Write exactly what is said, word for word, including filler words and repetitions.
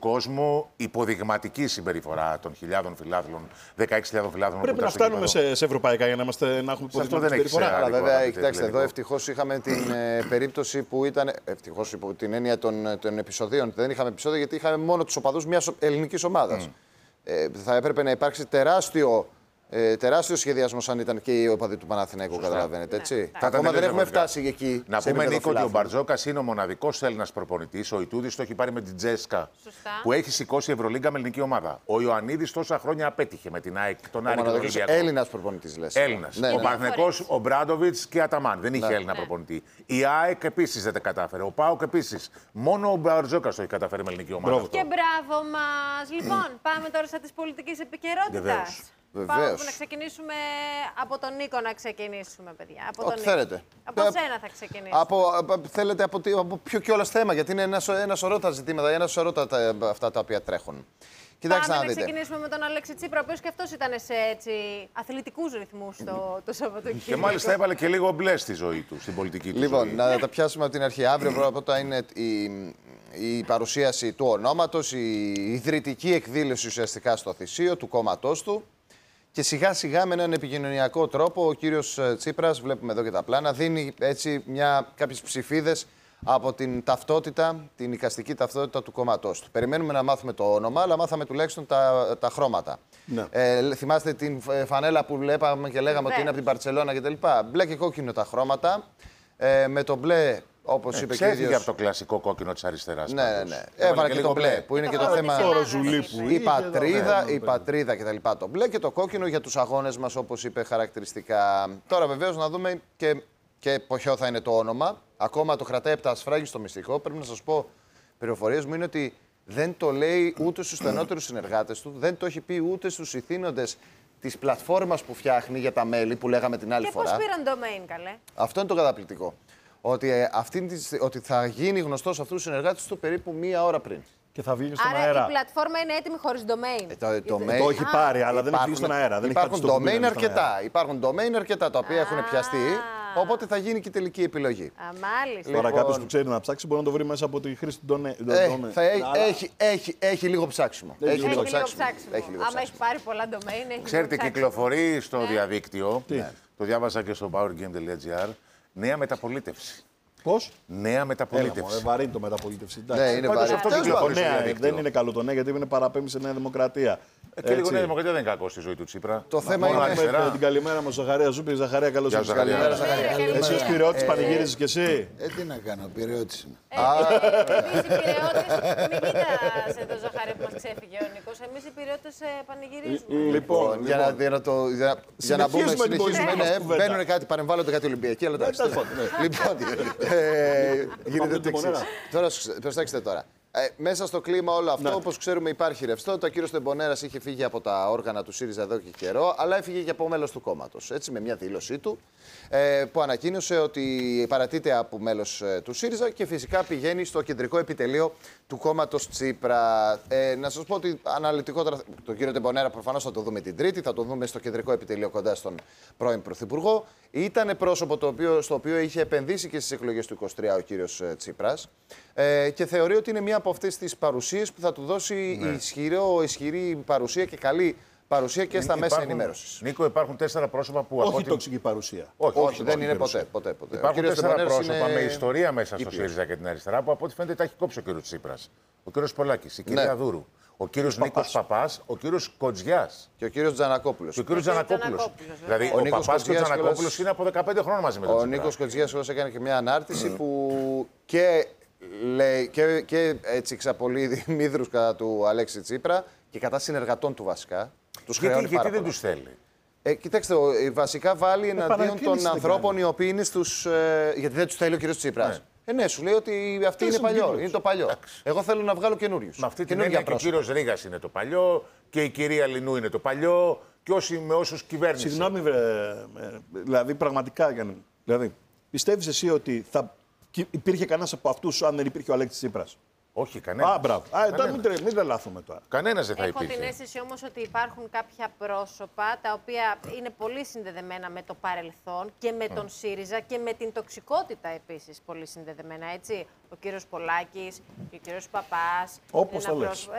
κόσμου υποδειγματική συμπεριφορά των χιλιάδων φιλάθλων, δεκαέξι χιλιάδων φιλάθλων. Πρέπει να φτάνουμε σε, σε ευρωπαϊκά για να, είμαστε, να έχουμε υποδειγματική συμπεριφορά. Αλλά βέβαια, κοιτάξτε, εδώ ευτυχώς είχαμε την ε, περίπτωση που ήταν. Ευτυχώς υπό την έννοια των, των επεισοδίων. Δεν είχαμε επεισόδια γιατί είχαμε μόνο τους οπαδούς μιας ελληνικής ομάδας. Mm. Ε, θα έπρεπε να υπάρξει τεράστιο. Ε, τεράστιο σχεδιασμό αν ήταν και οι οπαδοί του Παναθηναϊκού, καταλαβαίνετε. Έτσι. Ναι. Ακόμα δεν έχουμε φτάσει εκεί. Να πούμε, Νίκο, ότι ο Μπαρτζόκας είναι ο μοναδικός Έλληνας προπονητής. Ο Ιτούδης το έχει πάρει με την Τζέσκα. Σωστά. Που έχει σηκώσει Ευρωλίγκα με ελληνική ομάδα. Ο Ιωαννίδης τόσα χρόνια απέτυχε με την ΑΕΚ, τον Άρη και τον Ολυμπιακό. Έλληνας προπονητής, λες. Έλληνας. Ναι, ο ναι. Παναθηναϊκός, ο Μπράντοβιτς και Αταμάν. Δεν είχε ναι. Έλληνα ναι. προπονητή. Η ΑΕΚ επίσης δεν τα κατάφερε. Ο ΠΑΟΚ επίσης. Μόνο ο Μπαρτζόκας το έχει καταφέρει με ελληνική ομάδα. Και μπράβο μας. Λοιπόν, πάμε τώρα στα τη πολιτική επικαιρότητα. Πάμε να ξεκινήσουμε από τον Νίκο να ξεκινήσουμε, παιδιά. Από τον Ό,τι θέλετε. Από σένα θα ξεκινήσουμε. Από, θέλετε από, από ποιο κιόλας θέμα, γιατί είναι ένα, ένα σωρό τα ζητήματα, ένα σωρό τα, τα, αυτά τα οποία τρέχουν. Κοιτάξτε, Πάμε να, να ξεκινήσουμε με τον Αλέξη Τσίπρα, ο οποίος και αυτός ήταν σε έτσι, αθλητικούς ρυθμούς το, το Σαββατοκύριακο. Και μάλιστα έβαλε και λίγο μπλε στη ζωή του, στην πολιτική του Λοιπόν, ζωή. να τα πιάσουμε από την αρχή. Αύριο πρώτα είναι η, η παρουσίαση του ονόματος, η ιδρυτική εκδήλωση ουσιαστικά στο Θησίο του κόμματός του. Και σιγά σιγά με έναν επικοινωνιακό τρόπο ο κύριος Τσίπρας, βλέπουμε εδώ και τα πλάνα, δίνει έτσι μια, κάποιες ψηφίδες από την ταυτότητα, την εικαστική ταυτότητα του κόμματός του. Περιμένουμε να μάθουμε το όνομα, αλλά μάθαμε τουλάχιστον τα, τα χρώματα. Ναι. Ε, θυμάστε την φανέλα που βλέπαμε και λέγαμε ναι. ότι είναι από την Μπαρτσελώνα κτλ. Μπλε και κόκκινο τα χρώματα. Ε, με το μπλε, όπως ε, είπε και ο ίδιος. από το κλασικό κόκκινο της αριστεράς. Ναι, ναι, ναι. Έβαλε και, και το μπλε, μπλε, που είναι και το θέμα. Η πατρίδα, η πατρίδα κτλ. Το μπλε και το κόκκινο για τους αγώνες μας, όπως είπε χαρακτηριστικά. Τώρα, βεβαίως, να δούμε και, και ποιο θα είναι το όνομα. Ακόμα το κρατάει από τα ασφράγιστο μυστικό. Πρέπει να σας πω, πληροφορίες μου είναι ότι δεν το λέει ούτε στους στενότερους συνεργάτες του, δεν το έχει πει ούτε στους ηθήνοντες της πλατφόρμας που φτιάχνει για τα μέλη, που λέγαμε την άλλη και φορά. Και πώς πήραν domain, καλέ. Αυτό είναι το καταπληκτικό. Ότι, ε, αυτή, ότι θα γίνει γνωστός σε αυτούς τους συνεργάτες του περίπου μία ώρα πριν. Και θα βγει στον Άρα αέρα. Η πλατφόρμα είναι έτοιμη χωρίς domain. Ε, το, το, domain... το έχει πάρει, αλλά δεν έχει βγει στον αέρα. Δεν υπάρχουν domain αρκετά. Υπάρχουν domain αρκετά τα οποία έχουν πιαστεί. Οπότε θα γίνει και η τελική επιλογή. Α, μάλιστα. Τώρα λοιπόν, κάποιος που ξέρει να ψάξει μπορεί να το βρει μέσα από τη χρήση του domain. Ε, θα έχει, αλλά... έχει, έχει, έχει λίγο ψάξιμο. Έχει, έχει, έχει λίγο ψάξιμο. ψάξιμο. Έχει λίγο Άμα έχει πάρει πολλά domain, έχει Ξέρετε, λίγο κυκλοφορεί στο ναι. διαδίκτυο, ναι. το διάβασα και στο powergame τελεία gr, νέα μεταπολίτευση. Πώς? Νέα μεταπολίτευση. Έλα, βαρύ το μεταπολίτευση. Ναι, είναι βαρύ. Αυτό κυκλοφορεί στο διαδίκτυο. Δεν είναι καλό το ναι, γιατί είναι παραπέμπει σε Νέα Δημοκρατία. Ε, και λίγο Νέα Δημοκρατία δεν είναι κακό στη ζωή του Τσίπρα. Το θέμα είναι. Με την καλημέρα μου, Ζαχαρία Ζούπη. Ζαχαρία, καλώς ήρθατε. Καλημέρα, Ζαχαρία. Εσύ ως πυραιώτης πανηγύριζες κι εσύ. Ε, τι να κάνω, πυραιώτης είμαι. Εμείς οι πυραιώτες, μην κοιτάς εδώ, Ζαχαρία, που μας ξέφυγε ο Νίκος. Εμείς οι πυραιώτες πανηγυρίζουμε. Λοιπόν, για να μπούμε, συνεχίζουμε. Μπαίνουν κάτι, παρεμβάλλονται κάτι Ολυμπιακοί, αλλά εντάξει. Λοιπόν, γίνεται το εξής. Τώρα, προσέξτε τώρα. Ε, μέσα στο κλίμα όλο αυτό, ναι. όπως ξέρουμε, υπάρχει ρευστότητα. Ο κύριος Τεμπονέρας είχε φύγει από τα όργανα του ΣΥΡΙΖΑ εδώ και καιρό, αλλά έφυγε και από μέλος του κόμματος. Έτσι, με μια δήλωσή του, ε, που ανακοίνωσε ότι παρατείται από μέλος ε, του ΣΥΡΙΖΑ και φυσικά πηγαίνει στο κεντρικό επιτελείο του κόμματος Τσίπρα. Ε, να σας πω ότι αναλυτικότερα, τον κύριο Τεμπονέρα προφανώς θα το δούμε την Τρίτη, θα το δούμε στο κεντρικό επιτελείο κοντά στον πρώην Πρωθυπουργό. Ήταν πρόσωπο το οποίο, στο οποίο είχε επενδύσει και στις εκλογές του είκοσι τρία ο κύριος Τσίπρας. Ε, και θεωρεί ότι είναι μία από αυτές τις παρουσίες που θα του δώσει ναι. ισχυρό, ισχυρή παρουσία και καλή παρουσία και στα υπάρχουν, μέσα ενημέρωσης. Νίκο, υπάρχουν τέσσερα πρόσωπα που... Όχι την... τοξική παρουσία. Όχι, όχι, όχι δεν είναι ποτέ, ποτέ, ποτέ. Υπάρχουν τέσσερα πρόσωπα είναι... με ιστορία μέσα στο ΣΥΡΙΖΑ και την αριστερά που από ό,τι φαίνεται τα έχει κόψει ο κύριος Τσίπρας. Ο κύριος Πολάκης, η κυρία ναι. Δούρου, ο κύριος Νίκος Παπάς, ο κύριος Κοτζιάς. Και ο κύριος Τζανακόπουλος. Και ο κύριος Τζανακόπουλος. Δηλαδή ο, ο Παπάς και ο Τζανακόπουλος είναι από δεκαπέντε χρόνια μαζί με τον Τσίπρα. Ο Νίκος Κοτζιάς έκανε και μια ανάρτηση που και λέει και, και έτσι ξαπολύει μύδρους κατά του Αλέξη Τσίπρα και κατά συνεργατών του βασικά. Τους γιατί γιατί δεν πολλά. τους θέλει. Ε, κοιτάξτε, βασικά βάλει εναντίον των ανθρώπων οι οποίοι είναι στους. Ε, γιατί δεν τους θέλει ο κ. Τσίπρας. Ναι. Ε, ναι, σου λέει ότι αυτή είναι παλιό. Είναι το παλιό. Εντάξει. Εγώ θέλω να βγάλω καινούριους. Με αυτή την έννοια και ο κύριος Ρήγας είναι το παλιό και η κυρία Λινού είναι το παλιό και όσοι με όσους κυβέρνηση. Συγγνώμη, δηλαδή πραγματικά. Δηλαδή, πιστεύεις εσύ ότι θα υπήρχε κανένας από αυτούς αν δεν υπήρχε ο Αλέξης Τσίπρας? Όχι, κανένας. Α, μπράβο. Α, τώρα μην, μην τρελάθουμε τώρα. Κανένας δεν θα Έχω υπήρχε. την αίσθηση όμως ότι υπάρχουν κάποια πρόσωπα τα οποία είναι πολύ συνδεδεμένα με το παρελθόν και με mm. τον ΣΥΡΙΖΑ και με την τοξικότητα επίσης πολύ συνδεδεμένα, έτσι. Ο κύριος Πολάκης και ο κύριος Παπάς. Όπως το λες.